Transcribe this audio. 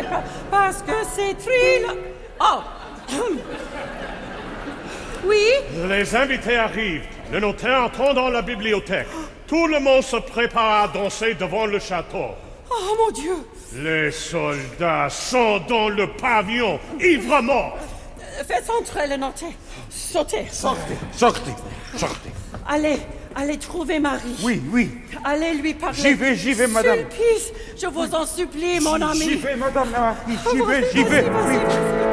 Parce que c'est Trill... Oh. Oui? Les invités arrivent. Le notaire entre dans la bibliothèque. Tout le monde se prépare à danser devant le château. Oh, mon Dieu! Les soldats sont dans le pavillon, ivres morts. Faites entrer le notaire. Sautez. Sortez. Allez trouver Marie. Oui. Allez lui parler. J'y vais, madame. Sulpice, je vous en supplie, mon ami. J'y vais, madame la marquise, Vas-y.